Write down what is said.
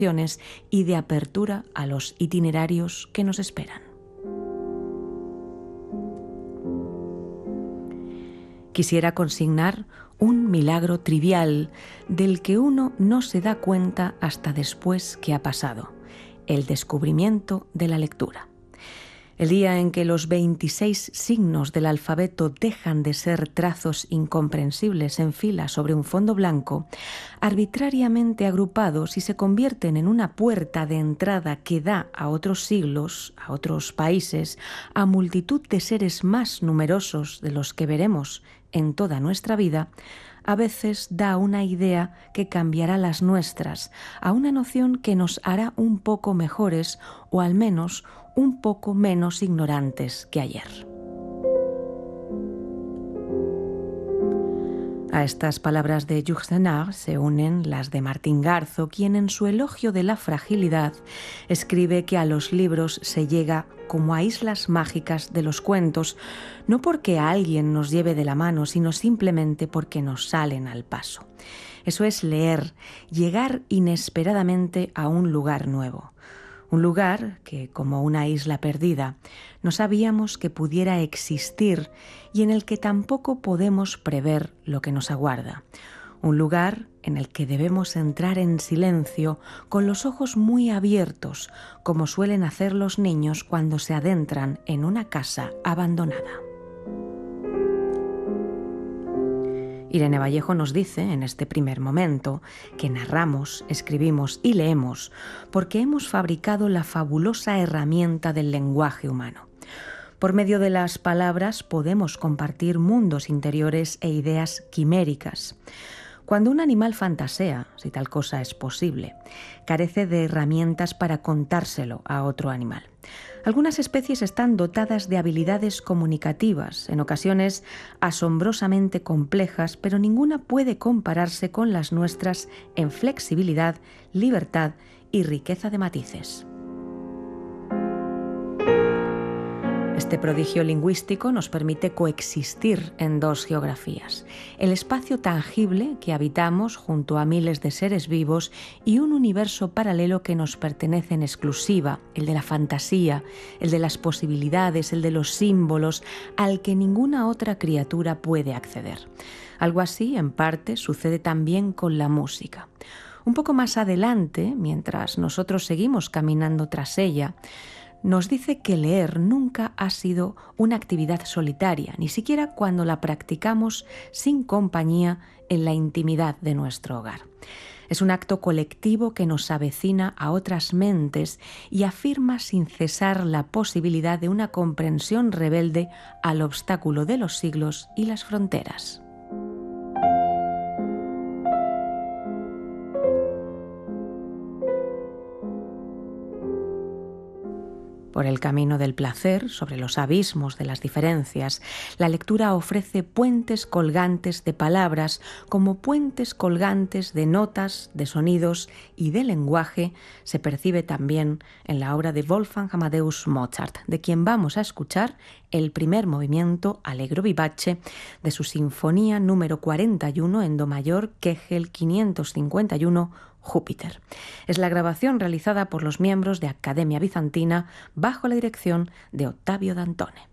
y de apertura a los itinerarios que nos esperan. Quisiera consignar un milagro trivial del que uno no se da cuenta hasta después que ha pasado: el descubrimiento de la lectura. El día en que los 26 signos del alfabeto dejan de ser trazos incomprensibles en fila sobre un fondo blanco, arbitrariamente agrupados, y se convierten en una puerta de entrada que da a otros siglos, a otros países, a multitud de seres más numerosos de los que veremos en toda nuestra vida, a veces da una idea que cambiará las nuestras, a una noción que nos hará un poco mejores o al menos un poco menos ignorantes que ayer. A estas palabras de Jules Renard se unen las de Martín Garzo, quien en su elogio de la fragilidad escribe que a los libros se llega como a islas mágicas de los cuentos, no porque alguien nos lleve de la mano, sino simplemente porque nos salen al paso. Eso es leer, llegar inesperadamente a un lugar nuevo. Un lugar que, como una isla perdida, no sabíamos que pudiera existir y en el que tampoco podemos prever lo que nos aguarda. Un lugar en el que debemos entrar en silencio, con los ojos muy abiertos, como suelen hacer los niños cuando se adentran en una casa abandonada. Irene Vallejo nos dice, en este primer momento, que narramos, escribimos y leemos porque hemos fabricado la fabulosa herramienta del lenguaje humano. Por medio de las palabras podemos compartir mundos interiores e ideas quiméricas. Cuando un animal fantasea, si tal cosa es posible, carece de herramientas para contárselo a otro animal. Algunas especies están dotadas de habilidades comunicativas, en ocasiones asombrosamente complejas, pero ninguna puede compararse con las nuestras en flexibilidad, libertad y riqueza de matices. Este prodigio lingüístico nos permite coexistir en dos geografías: el espacio tangible que habitamos junto a miles de seres vivos y un universo paralelo que nos pertenece en exclusiva, el de la fantasía, el de las posibilidades, el de los símbolos, al que ninguna otra criatura puede acceder. Algo así, en parte, sucede también con la música. Un poco más adelante, mientras nosotros seguimos caminando tras ella, nos dice que leer nunca ha sido una actividad solitaria, ni siquiera cuando la practicamos sin compañía en la intimidad de nuestro hogar. Es un acto colectivo que nos avecina a otras mentes y afirma sin cesar la posibilidad de una comprensión rebelde al obstáculo de los siglos y las fronteras. Por el camino del placer, sobre los abismos de las diferencias, la lectura ofrece puentes colgantes de palabras, como puentes colgantes de notas, de sonidos y de lenguaje se percibe también en la obra de Wolfgang Amadeus Mozart, de quien vamos a escuchar el primer movimiento Allegro vivace de su Sinfonía número 41 en do mayor, Kegel 551, Júpiter. Es la grabación realizada por los miembros de Academia Bizantina bajo la dirección de Ottavio Dantone.